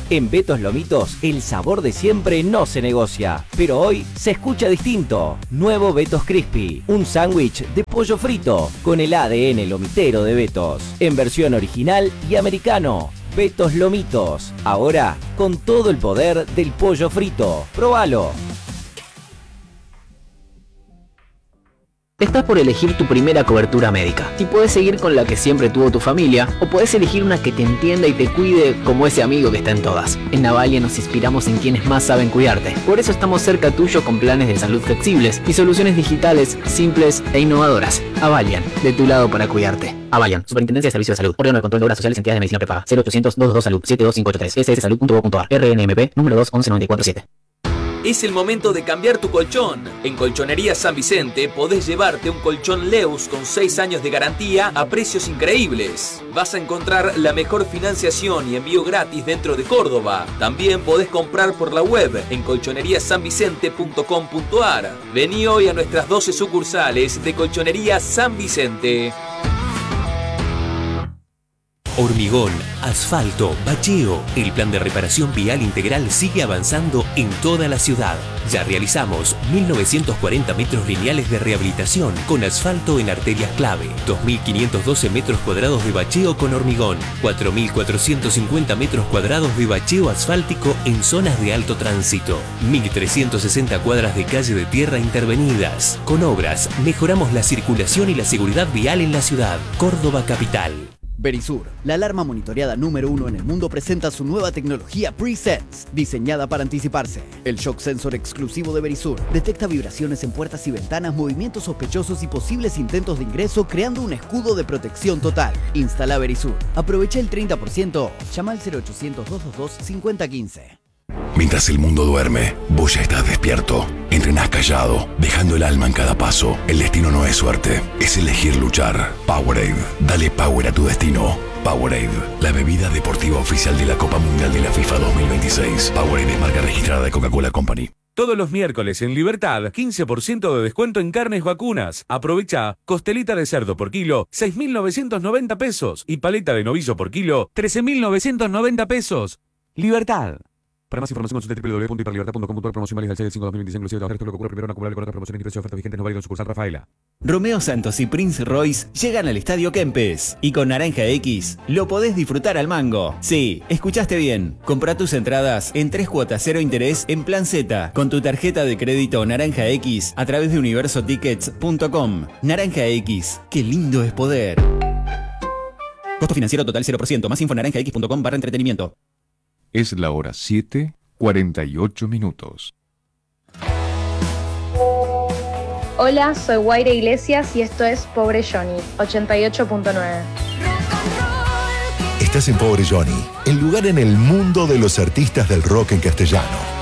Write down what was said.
En Betos Lomitos, el sabor de siempre no se negocia, pero hoy se escucha distinto. Nuevo Betos Crispy, un sándwich de pollo frito con el ADN lomitero de Betos, en versión original y americano. Betos Lomitos, ahora con todo el poder del pollo frito. ¡Próbalo! Estás por elegir tu primera cobertura médica. Si puedes seguir con la que siempre tuvo tu familia, o puedes elegir una que te entienda y te cuide como ese amigo que está en todas. En Navalia nos inspiramos en quienes más saben cuidarte. Por eso estamos cerca tuyo con planes de salud flexibles y soluciones digitales, simples e innovadoras. Avalian, de tu lado para cuidarte. Avalian, Superintendencia de Servicios de Salud. Órgano de Control de Obras Sociales y Entidades de Medicina Prepaga. 0800-222-SALUD, 72583. sssalud.gov.ar. RNMP, número 2119447. Es el momento de cambiar tu colchón. En Colchonería San Vicente podés llevarte un colchón Leus con 6 años de garantía a precios increíbles. Vas a encontrar la mejor financiación y envío gratis dentro de Córdoba. También podés comprar por la web en colchoneriasanvicente.com.ar. Vení hoy a nuestras 12 sucursales de Colchonería San Vicente. Hormigón, asfalto, bacheo. El plan de reparación vial integral sigue avanzando en toda la ciudad. Ya realizamos 1.940 metros lineales de rehabilitación con asfalto en arterias clave, 2.512 metros cuadrados de bacheo con hormigón, 4.450 metros cuadrados de bacheo asfáltico en zonas de alto tránsito, 1.360 cuadras de calle de tierra intervenidas. Con obras, mejoramos la circulación y la seguridad vial en la ciudad. Córdoba Capital. Verisur, la alarma monitoreada número 1 en el mundo, presenta su nueva tecnología Pre-Sense, diseñada para anticiparse. El shock sensor exclusivo de Verisur detecta vibraciones en puertas y ventanas, movimientos sospechosos y posibles intentos de ingreso, creando un escudo de protección total. Instala Verisur. Aprovecha el 30%. Llama al 0800-222-5015. Mientras el mundo duerme, vos ya estás despierto. Entrenás callado, dejando el alma en cada paso. El destino no es suerte, es elegir luchar. Powerade, dale power a tu destino. Powerade, la bebida deportiva oficial de la Copa Mundial de la FIFA 2026. Powerade es marca registrada de Coca-Cola Company. Todos los miércoles en Libertad, 15% de descuento en carnes vacunas. Aprovecha costelita de cerdo por kilo, 6.990 pesos. Y paleta de novillo por kilo, 13.990 pesos. Libertad. Para más información consulte www.hiperlibertad.com.ar. Promoción válida del 6 del 5 de 2025 inclusive todo esto lo que ocurre primero no acumulable con otras promociones y precios de ofertas vigentes no válido en sucursal Rafaela. Romeo Santos y Prince Royce llegan al Estadio Kempes y con Naranja X lo podés disfrutar al mango. Sí, escuchaste bien. Comprá tus entradas en 3 cuotas 0 interés en Plan Z con tu tarjeta de crédito Naranja X a través de universotickets.com. Naranja X, qué lindo es poder. Costo financiero total 0%. Más info en naranjax.com/entretenimiento. Es la hora 7:48 minutos. Hola, soy Guaire Iglesias y esto es Pobre Johnny, 88.9. Estás en Pobre Johnny, el lugar en el mundo de los artistas del rock en castellano.